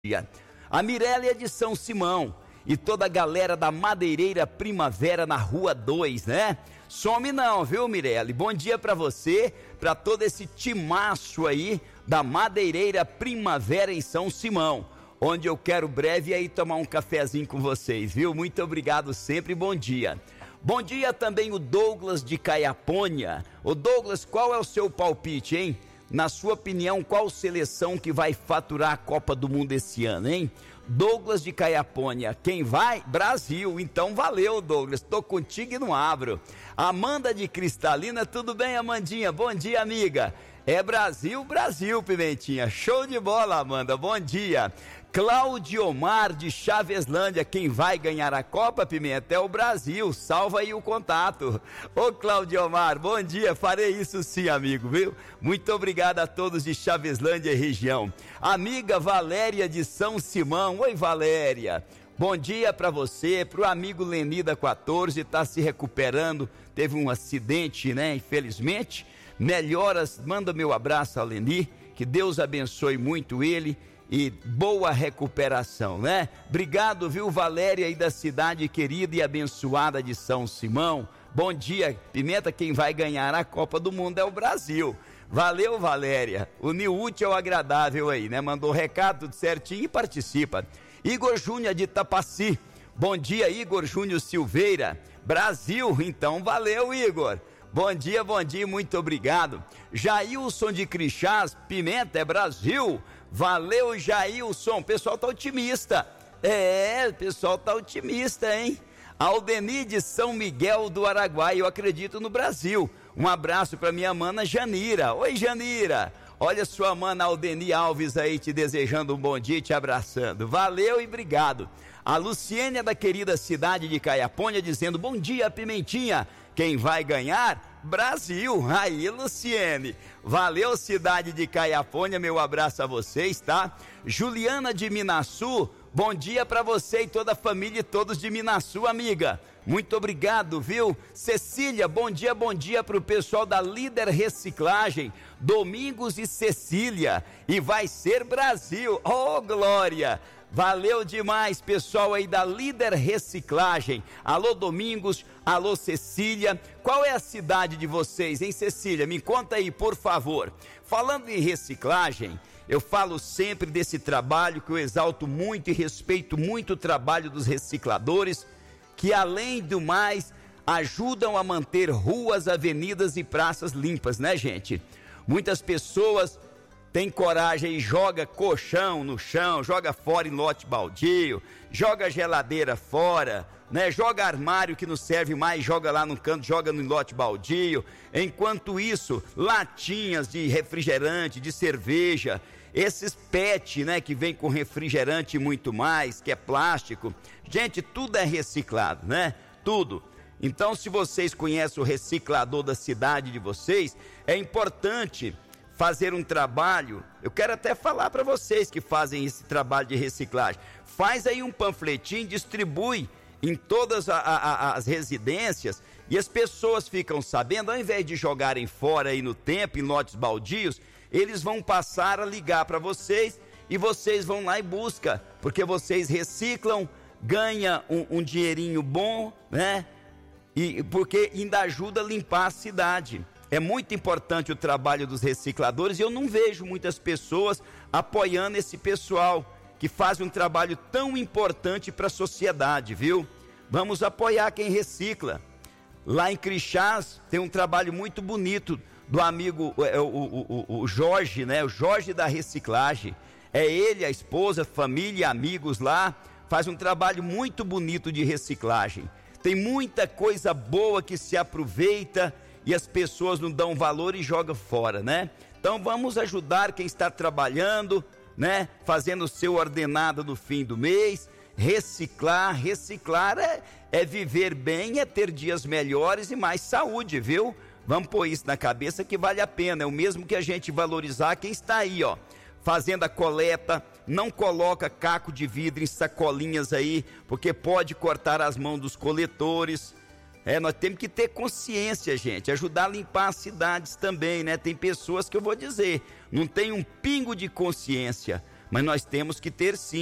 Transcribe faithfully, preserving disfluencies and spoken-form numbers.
A Mirélia de São Simão e toda a galera da Madeireira Primavera na Rua dois, né? Some não, viu, Mirelle? Bom dia pra você, pra todo esse timaço aí da Madeireira Primavera em São Simão, onde eu quero breve aí tomar um cafezinho com vocês, viu? Muito obrigado sempre, bom dia. Bom dia também o Douglas de Caiapônia. Ô Douglas, qual é o seu palpite, hein? Na sua opinião, qual seleção que vai faturar a Copa do Mundo esse ano, hein? Douglas de Caiapônia, quem vai? Brasil. Então valeu, Douglas, tô contigo e não abro. Amanda de Cristalina, tudo bem, Amandinha? Bom dia, amiga. É Brasil, Brasil, Pimentinha. Show de bola, Amanda, bom dia. Cláudio Omar de Chaveslândia, quem vai ganhar a Copa, Pimenta, é o Brasil, salva aí o contato. Ô Cláudio Omar, bom dia, farei isso sim, amigo, viu? Muito obrigado a todos de Chaveslândia e região. Amiga Valéria de São Simão, oi Valéria, bom dia para você, pro amigo Leni da quatorze, tá se recuperando, teve um acidente, né, infelizmente, melhoras, manda meu abraço a Leni, que Deus abençoe muito ele, e boa recuperação, né? Obrigado, viu, Valéria aí da cidade querida e abençoada de São Simão. Bom dia, Pimenta, quem vai ganhar a Copa do Mundo é o Brasil. Valeu, Valéria. Unir o útil ao agradável aí, né? Mandou recado tudo certinho e participa. Igor Júnior de Tapaci. Bom dia, Igor Júnior Silveira. Brasil, então valeu, Igor. Bom dia, bom dia, muito obrigado. Jailson de Crixás, Pimenta, é Brasil. Valeu, Jailson, o pessoal tá otimista. É, o pessoal tá otimista, hein? Aldeni de São Miguel do Araguaia, eu acredito no Brasil. Um abraço para minha mana Janira. Oi, Janira. Olha sua mana Aldeni Alves aí te desejando um bom dia e te abraçando. Valeu e obrigado. A Luciênia da querida cidade de Caiapônia dizendo bom dia, Pimentinha. Quem vai ganhar? Brasil. Aí, Luciene. Valeu, cidade de Caiapônia, meu abraço a vocês, tá? Juliana de Minaçu, bom dia pra você e toda a família e todos de Minaçu, amiga. Muito obrigado, viu? Cecília, bom dia, bom dia pro pessoal da Líder Reciclagem, Domingos e Cecília. E vai ser Brasil. Oh, glória! Valeu demais, pessoal aí da Líder Reciclagem. Alô, Domingos, alô, Cecília. Qual é a cidade de vocês, hein, Cecília? Me conta aí, por favor. Falando em reciclagem, eu falo sempre desse trabalho que eu exalto muito e respeito muito o trabalho dos recicladores, que além do mais, ajudam a manter ruas, avenidas e praças limpas, né, gente? Muitas pessoas tem coragem e joga colchão no chão, joga fora em lote baldio, joga geladeira fora, né? Joga armário que não serve mais, joga lá no canto, joga no lote baldio. Enquanto isso, latinhas de refrigerante, de cerveja, esses pet, né, que vem com refrigerante e muito mais, que é plástico. Gente, tudo é reciclado, né? Tudo. Então, se vocês conhecem o reciclador da cidade de vocês, é importante fazer um trabalho. Eu quero até falar para vocês que fazem esse trabalho de reciclagem, faz aí um panfletinho, distribui em todas a, a, as residências e as pessoas ficam sabendo, ao invés de jogarem fora aí no tempo, em lotes baldios, eles vão passar a ligar para vocês e vocês vão lá e buscam, porque vocês reciclam, ganha um, um dinheirinho bom, né? E porque ainda ajuda a limpar a cidade. É muito importante o trabalho dos recicladores e eu não vejo muitas pessoas apoiando esse pessoal que faz um trabalho tão importante para a sociedade, viu? Vamos apoiar quem recicla. Lá em Crixás tem um trabalho muito bonito do amigo o, o, o, o Jorge, né? O Jorge da reciclagem. É ele, a esposa, família, amigos lá, faz um trabalho muito bonito de reciclagem. Tem muita coisa boa que se aproveita e as pessoas não dão valor e jogam fora, né? Então vamos ajudar quem está trabalhando, né? Fazendo o seu ordenado no fim do mês, reciclar, reciclar é, é viver bem, é ter dias melhores e mais saúde, viu? Vamos pôr isso na cabeça que vale a pena, é o mesmo que a gente valorizar quem está aí, ó, fazendo a coleta, não coloca caco de vidro em sacolinhas aí, porque pode cortar as mãos dos coletores. É, nós temos que ter consciência, gente, ajudar a limpar as cidades também, né? Tem pessoas que eu vou dizer, não tem um pingo de consciência, mas nós temos que ter sim